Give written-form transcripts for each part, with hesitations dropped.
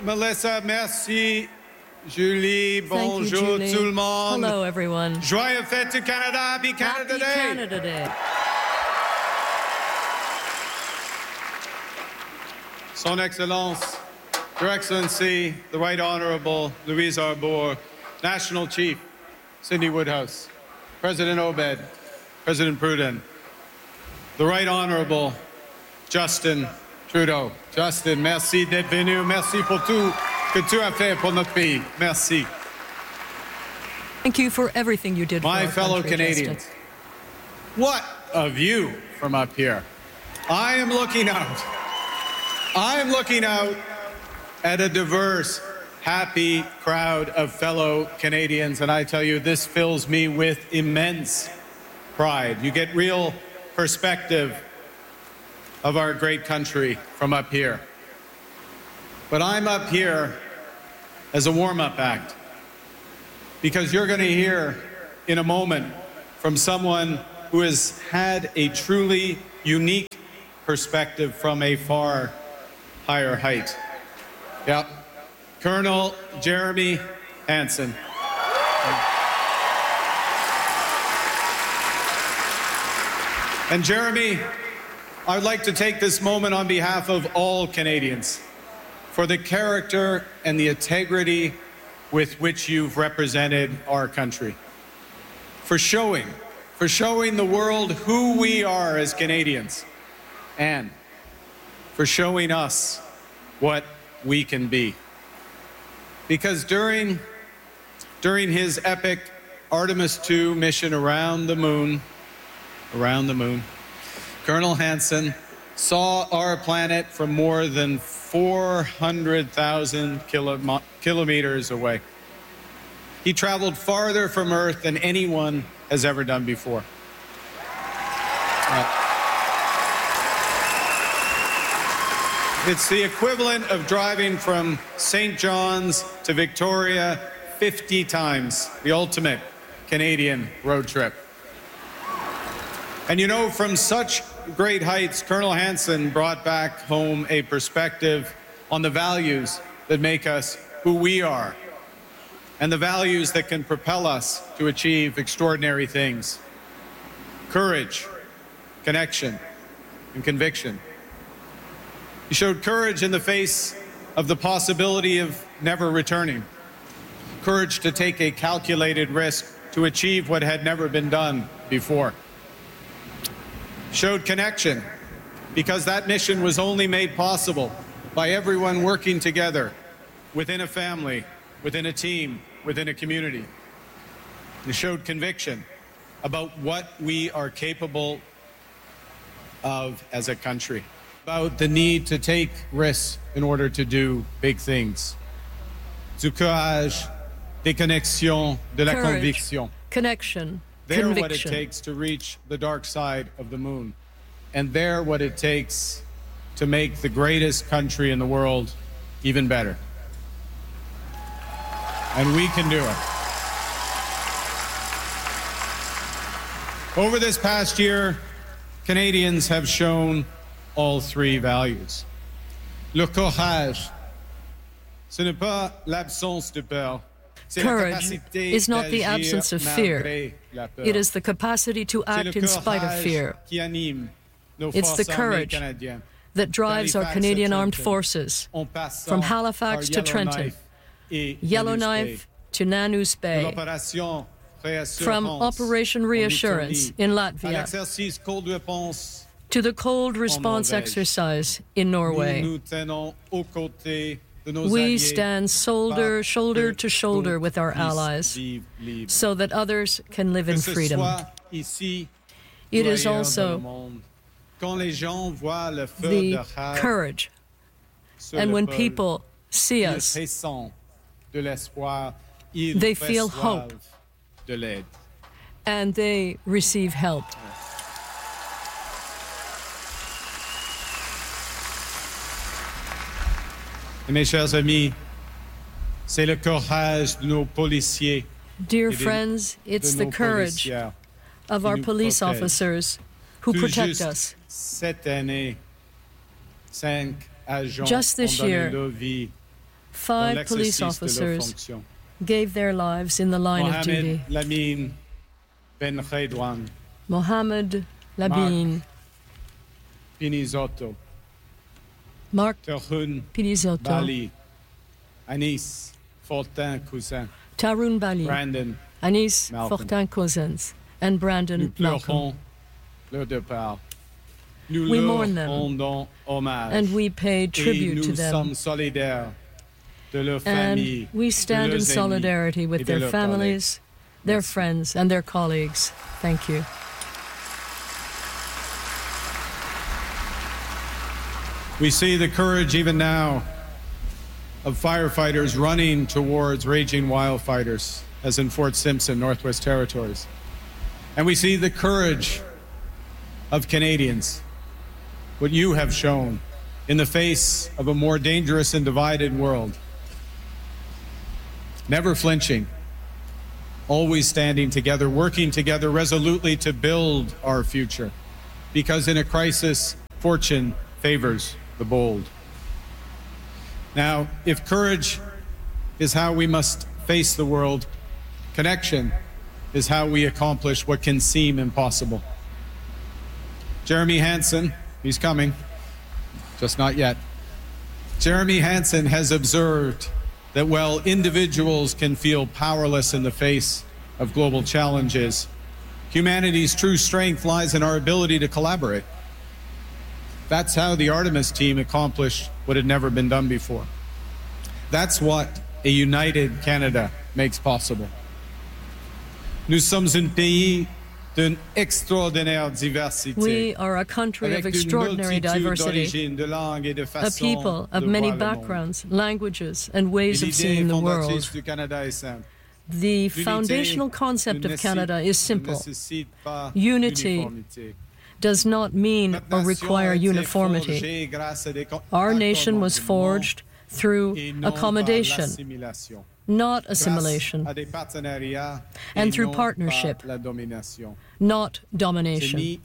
Melissa, merci. Julie, Thank you, bonjour Julie. tout le monde. Hello, everyone. Joyeux fête du Canada. Happy Canada Happy Day. Canada Day. Son Excellence, Your Excellency, the Right Honorable Louise Arbour, National Chief Cindy Woodhouse, President Obed, President Pruden, the Right Honorable Justin Trudeau. Justin, merci d'être venu. Merci pour tout que tu as fait pour notre pays. Merci. Thank you for everything you did for My our fellow country, Canadians, Justin. what a view from up here. I am looking out at a diverse, happy crowd of fellow Canadians, and I tell you, this fills me with immense pride. You get real perspective of our great country from up here. But I'm up here as a warm-up act, because you're going to hear in a moment from someone who has had a truly unique perspective from a far higher height. Yep. Colonel Jeremy Hansen. And Jeremy, I would like to take this moment on behalf of all Canadians for the character and the integrity with which you've represented our country. For showing the world who we are as Canadians, and for showing us what we can be. Because during his epic Artemis II mission around the moon, Colonel Hansen saw our planet from more than 400,000 kilometers away. He traveled farther from Earth than anyone has ever done before. It's the equivalent of driving from St. John's to Victoria 50 times, the ultimate Canadian road trip. And you know, from such great heights, Colonel Hansen brought back home a perspective on the values that make us who we are, and the values that can propel us to achieve extraordinary things. Courage, connection, and conviction. He showed courage in the face of the possibility of never returning. Courage to take a calculated risk to achieve what had never been done before. Showed connection because that mission was only made possible by everyone working together within a family, within a team, within a community. It showed conviction about what we are capable of as a country, about the need to take risks in order to do big things. Du courage, des connexions, de la conviction. Connection, They're conviction. what it takes to reach the dark side of the moon. And they're what it takes to make the greatest country in the world even better. And we can do it. Over this past year, Canadians have shown all three values. Le courage, ce n'est pas l'absence de peur. Courage is not the absence of fear. It is the capacity to act in spite of fear. It's the courage that drives our Canadian Armed Forces from Halifax to Trenton, Yellowknife to Nanu's Bay, from Operation Reassurance in Latvia to the cold response exercise in Norway. We stand shoulder to shoulder with our allies so that others can live in freedom. It is also the courage. And when people see us, they feel hope and they receive help. Mes chers amis, c'est le courage de nos policiers. Dear friends, it's the courage of our police officers who protect us. Cette année, 5 agents Just this ont donné year, leur vie 5 police officers gave their lives in the line of duty. Lamine Ben Redouane, Mohamed Labine, Pinizotto, Marc Terhun Pinizotto, Bali, Anis Fortin-Cousin, Tarun Bali, Brandon Anis Malcolm. Fortin-Cousins, and Brandon Nous Malcolm. pleurons leur départ. Nous We leur mourn them, rendons hommage. and we pay Et tribute nous to them. sommes solidaires de leur And famille, we stand de in leurs amis solidarity et with de their leurs families, their friends, and their colleagues. Thank you. We see the courage even now of firefighters running towards raging wildfires, as in Fort Simpson, Northwest Territories. And we see the courage of Canadians, what you have shown in the face of a more dangerous and divided world. Never flinching, always standing together, working together resolutely to build our future. Because in a crisis, fortune favors the bold. Now, if courage is how we must face the world, connection is how we accomplish what can seem impossible. Jeremy Hansen, he's coming, just not yet. Jeremy Hansen has observed that while individuals can feel powerless in the face of global challenges, humanity's true strength lies in our ability to collaborate. That's how the Artemis team accomplished what had never been done before. That's what a united Canada makes possible. Nous sommes un pays d'une extraordinaire diversité. We are a country of extraordinary diversity, a people of many backgrounds, languages, and ways of seeing the world. The foundational concept of Canada is simple. Unity does not mean or require uniformity. Our nation was forged through accommodation, not assimilation, and through partnership, not domination.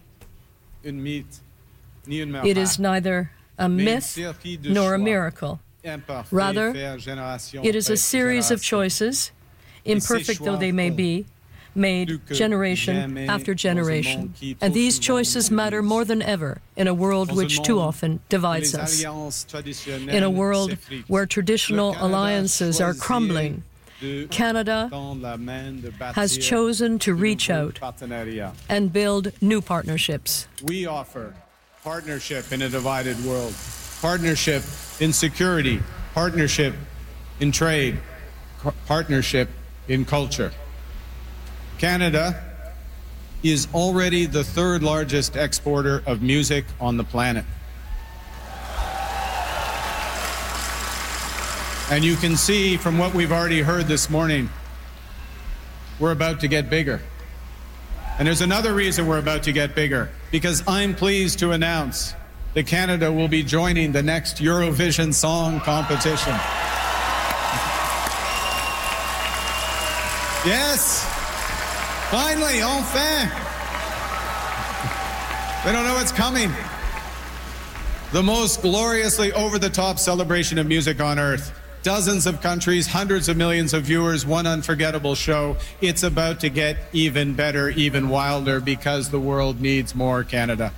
It is neither a myth nor a miracle. Rather, it is a series of choices, imperfect though they may be, made generation after generation. And these choices matter more than ever in a world which too often divides us. In a world where traditional alliances are crumbling, Canada has chosen to reach out and build new partnerships. We offer partnership in a divided world, partnership in security, partnership in trade, partnership in culture. Canada is already the third largest exporter of music on the planet. And you can see from what we've already heard this morning, we're about to get bigger. And there's another reason we're about to get bigger, because I'm pleased to announce that Canada will be joining the next Eurovision Song Competition. Yes! Finally, enfin! They don't know what's coming. The most gloriously over-the-top celebration of music on earth. Dozens of countries, hundreds of millions of viewers, one unforgettable show. It's about to get even better, even wilder, because the world needs more Canada.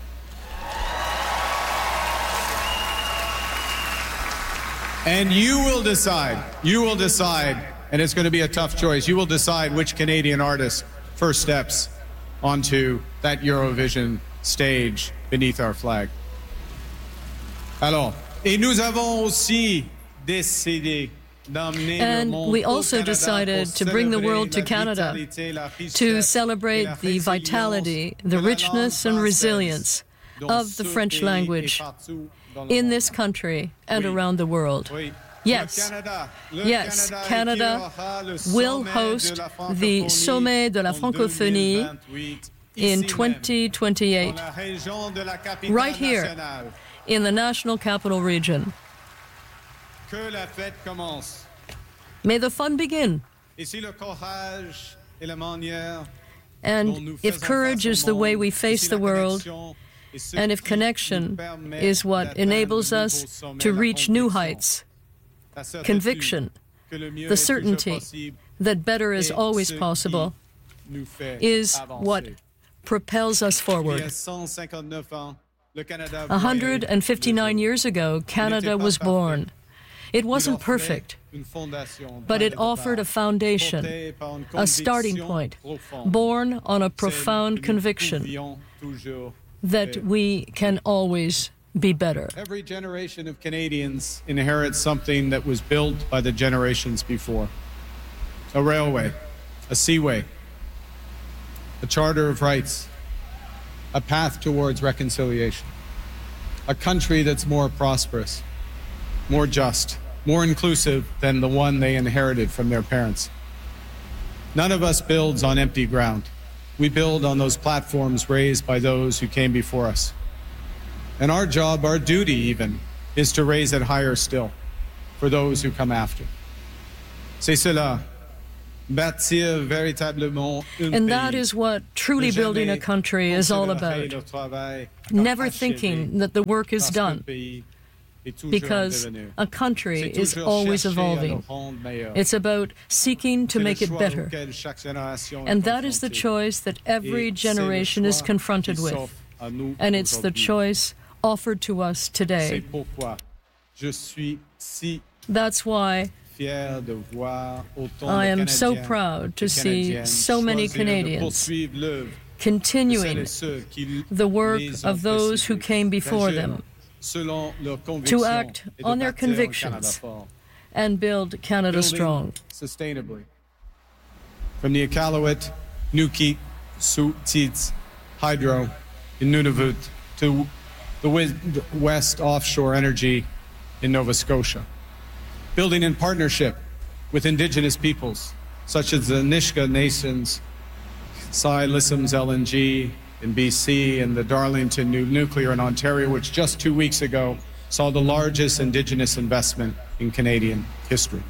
And you will decide, and it's going to be a tough choice, you will decide which Canadian artist first steps onto that Eurovision stage beneath our flag. Alors, et nous avons aussi décidé d'emmener le monde au Canada. And we also decided to bring the world to Canada to celebrate the vitality, the richness and resilience of the French language in this country and around the world. Yes, Canada will host the Sommet de la Francophonie in 2028, right here in the National Capital Region. May the fun begin. And if courage is the way we face the world, and if connection is what enables us to reach new heights, conviction, the certainty that better is always possible, is what propels us forward. 159 years ago, Canada was born. It wasn't perfect, but it offered a foundation, a starting point, born on a profound conviction that we can always be better. Every generation of Canadians inherits something that was built by the generations before. A railway, a seaway, a charter of rights, a path towards reconciliation, a country that's more prosperous, more just, more inclusive than the one they inherited from their parents. None of us builds on empty ground. We build on those platforms raised by those who came before us. And our job, our duty even, is to raise it higher still for those who come after. C'est cela. Bâtir véritablement un pays. And that is what truly building a country is all about. Never thinking that the work is done, because a country is always evolving. It's about seeking to make it better. And that is the choice that every generation is confronted with. And it's the choice offered to us today. That's why I am so proud to see so many Canadians continuing the work of those who came before them, to act on their convictions and build Canada strong. Sustainably. From the Iqaluit, Nunavut, Tzitzit, Hydro in Nunavut to the West Offshore Energy in Nova Scotia. Building in partnership with Indigenous peoples, such as the Nisga'a Nations, Ksi Lisims LNG in BC, and the Darlington New Nuclear in Ontario, which just 2 weeks ago saw the largest Indigenous investment in Canadian history.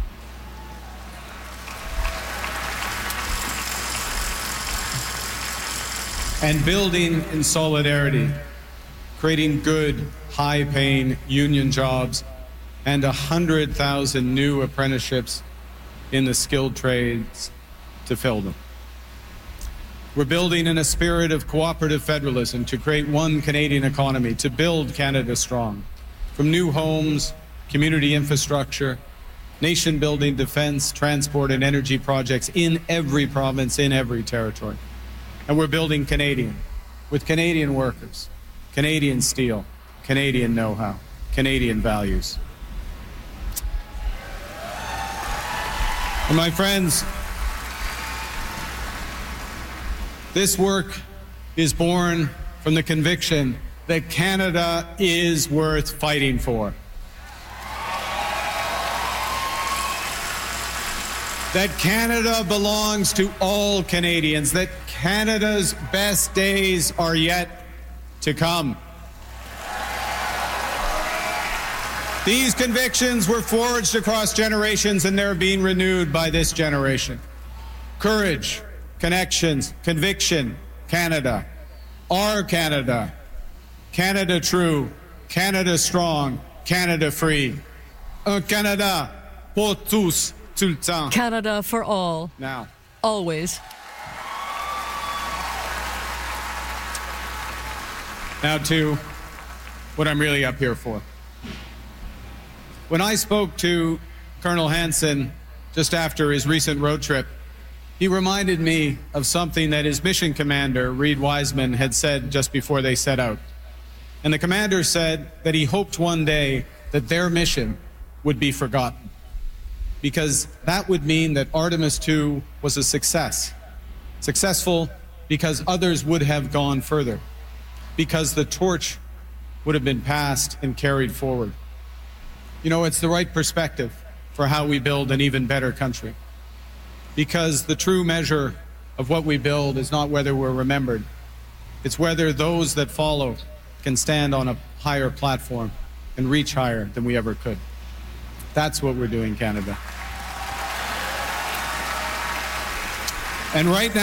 And building in solidarity, creating good, high-paying union jobs, and 100,000 new apprenticeships in the skilled trades to fill them. We're building in a spirit of cooperative federalism to create one Canadian economy, to build Canada strong. From new homes, community infrastructure, nation-building defense, transport, and energy projects in every province, in every territory. And we're building Canadian, with Canadian workers, Canadian steel, Canadian know-how, Canadian values. And my friends, this work is born from the conviction that Canada is worth fighting for. That Canada belongs to all Canadians, that Canada's best days are yet to come. These convictions were forged across generations, and they're being renewed by this generation. Courage, connections, conviction, Canada. Our Canada. Canada true, Canada strong, Canada free. Un Canada pour tous, tout le temps. Canada for all. Now. Always. Now to what I'm really up here for. When I spoke to Colonel Hansen just after his recent road trip, he reminded me of something that his mission commander, Reed Wiseman, had said just before they set out. And the commander said that he hoped one day that their mission would be forgotten, because that would mean that Artemis II was a success. Successful because others would have gone further, because the torch would have been passed and carried forward. You know, it's the right perspective for how we build an even better country. Because the true measure of what we build is not whether we're remembered. It's whether those that follow can stand on a higher platform and reach higher than we ever could. That's what we're doing, Canada. And right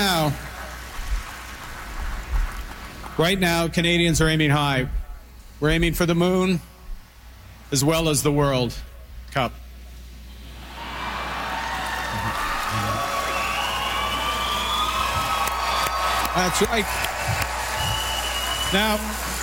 now, Canadians are aiming high. We're aiming for the moon, as well as the World Cup. That's right. Now,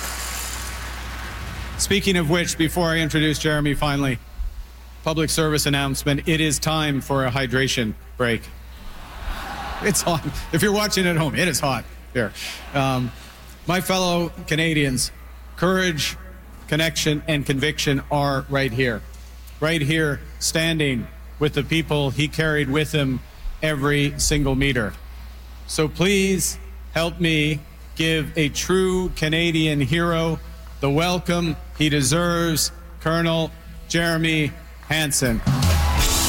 speaking of which, before I introduce Jeremy finally, public service announcement, it is time for a hydration break. It's hot. If you're watching at home, it is hot here. My fellow Canadians, courage, connection, and conviction are right here, standing with the people he carried with him every single meter. So please help me give a true Canadian hero the welcome he deserves, Colonel Jeremy Hansen.